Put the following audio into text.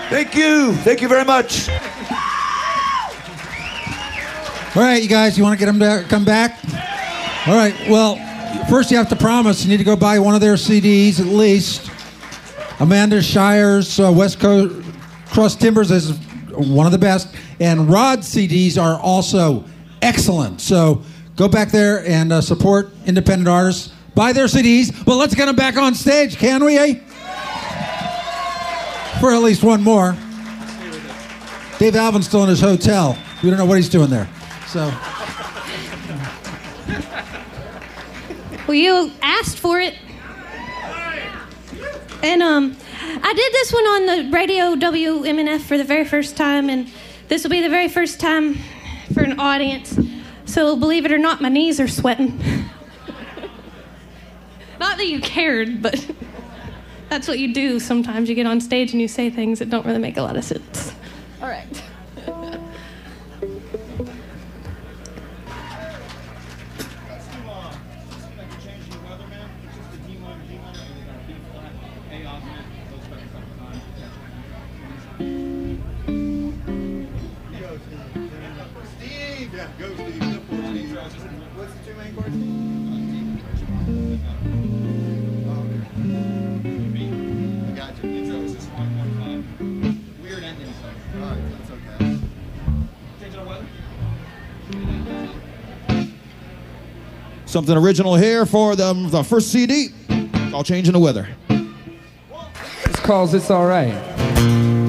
Thank you. Thank you very much. All right, you guys, you want to get them to come back? All right, well, first you have to promise you need to go buy one of their CDs at least. Amanda Shire's West Coast Cross Timbers is one of the best, and Rod's CDs are also excellent. So go back there and support independent artists. Buy their CDs, but let's get them back on stage, can we, eh? For at least one more. Dave Alvin's still in his hotel. We don't know what he's doing there. So. Well, you asked for it. And I did this one on the radio WMNF for the very first time, and this will be the very first time for an audience. So believe it or not, my knees are sweating. Not that you cared, but that's what you do sometimes. You get on stage and you say things that don't really make a lot of sense. All right. Something original here for the first CD. All changing the weather. It's called It's All Right.